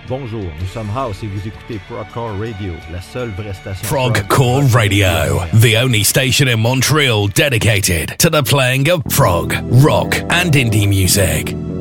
Bonjour, nous sommes House et vous écoutez Progcore Radio, la seule vraie station. Progcore Radio, the only station in Montreal dedicated to the playing of prog, rock and indie music.